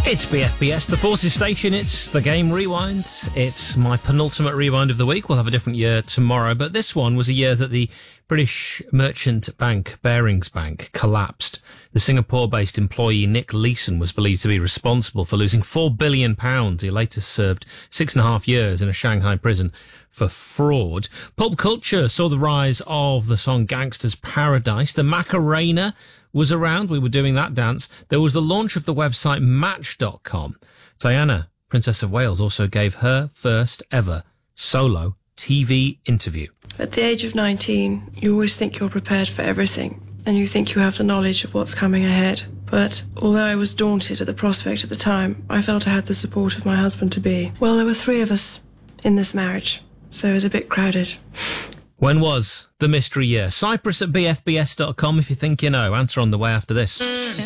It's BFBS, the Forces Station. It's the Game Rewind. It's my penultimate rewind of the week. We'll have a different year tomorrow, but this one was a year that the British merchant bank, Barings Bank, collapsed. The Singapore-based employee Nick Leeson was believed to be responsible for losing £4 billion. He later served 6.5 years in a Shanghai prison for fraud. Pulp culture saw the rise of the song Gangster's Paradise. The Macarena was around. We were doing that dance. There was the launch of the website Match.com. Diana, Princess of Wales, also gave her first ever solo TV interview. At the age of 19, you always think you're prepared for everything, and you think you have the knowledge of what's coming ahead. But although I was daunted at the prospect at the time, I felt I had the support of my husband-to-be. Well, there were 3 of us in this marriage, so it was a bit crowded. When was the mystery year? Cyprus at bfbs.com if you think you know. Answer on the way after this.